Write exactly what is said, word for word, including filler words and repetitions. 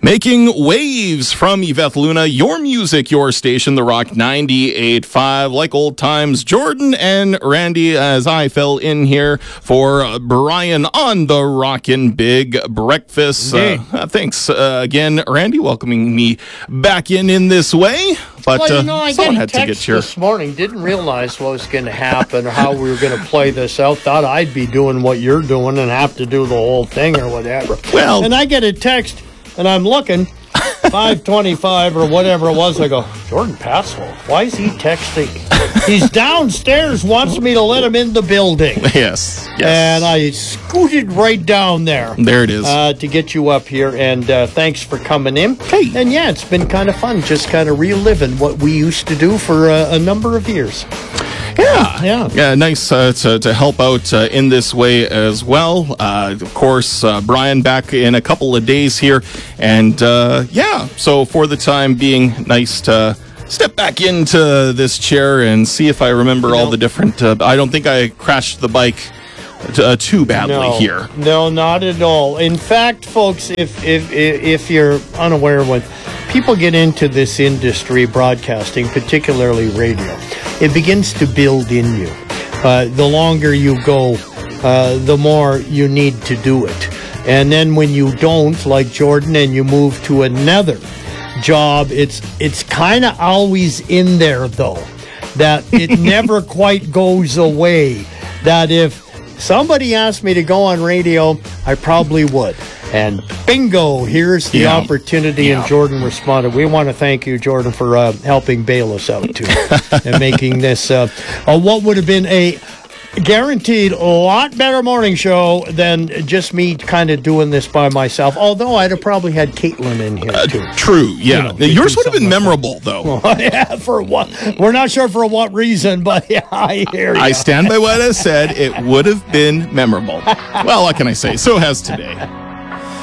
Making waves from Yvette Luna, your music, your station, The Rock ninety-eight point five. Like old times, Jordan and Randy, as I fell in here for Brian on the Rockin' Big Breakfast. Uh, uh, thanks uh, again, Randy, welcoming me back in in this way. But well, you know, I uh, someone got a had to text get your... this morning. Didn't realize what was going to happen or how we were going to play this out. Thought I'd be doing what you're doing and have to do the whole thing or whatever. Well, and I get a text, and I'm looking, five twenty-five or whatever it was. I go, Jordan Passwell, why is he texting? He's downstairs, wants me to let him in the building. Yes, yes. And I scooted right down there. There it is. Uh, to get you up here, and uh, thanks for coming in. Hey. And yeah, it's been kind of fun just kind of reliving what we used to do for uh, a number of years. Yeah, yeah, yeah. Nice uh, to to help out uh, in this way as well. Uh, of course, uh, Brian back in a couple of days here, and uh, yeah. So for the time being, nice to step back into this chair and see if I remember You know, all the different. Uh, I don't think I crashed the bike uh, too badly no, here. No, not at all. In fact, folks, if if if you're unaware, when people get into this industry, broadcasting, particularly radio, it begins to build in you. Uh, the longer you go, uh, the more you need to do it. And then when you don't, like Jordan, and you move to another job, it's it's kind of always in there, though, that it never quite goes away. That if somebody asked me to go on radio, I probably would. And bingo, here's the yeah. opportunity, yeah. and Jordan responded. We want to thank you, Jordan, for uh, helping bail us out, too, and making this uh, uh, what would have been a guaranteed a lot better morning show than just me kind of doing this by myself. Although I'd have probably had Caitlin in here, too. Uh, true, yeah. You know, yours would have been like memorable, though. Yeah, for what? We're not sure for what reason, but yeah, I hear you. I stand by what I said. It would have been memorable. Well, what can I say? So has today.